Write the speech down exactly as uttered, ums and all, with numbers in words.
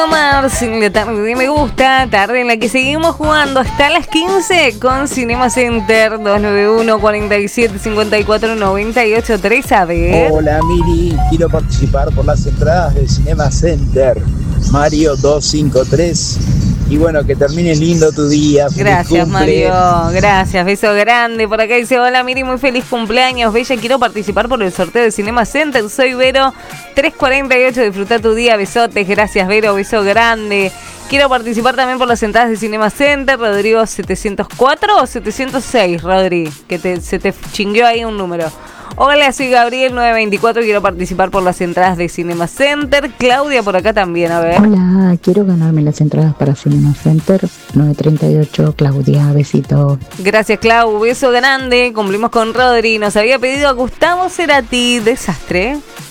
Bruno Mars, en la tarde de Me Gusta, tarde en la que seguimos jugando hasta las quince con Cinema Center dos nueve uno, cuatro siete, cinco cuatro, nueve ocho tres. A ver. Hola Miri, quiero participar por las entradas de Cinema Center, Mario dos cinco tres. Y bueno, que termine lindo tu día. Gracias, Mario. Gracias, beso grande. Por acá dice, hola Miri, muy feliz cumpleaños. Bella, quiero participar por el sorteo de Cinema Center. Soy Vero, tres cuarenta y ocho. Disfruta tu día, besotes. Gracias, Vero, beso grande. Quiero participar también por las entradas de Cinema Center. Rodrigo setecientos cuatro o setecientos seis, Rodri, que te, se te chingueó ahí un número. Hola, soy Gabriel nueve veinticuatro, quiero participar por las entradas de Cinema Center. Claudia por acá también, a ver. Hola, quiero ganarme las entradas para Cinema Center nueve treinta y ocho, Claudia, besito. Gracias, Clau, beso grande. Cumplimos con Rodri, nos había pedido a Gustavo Cerati. Desastre.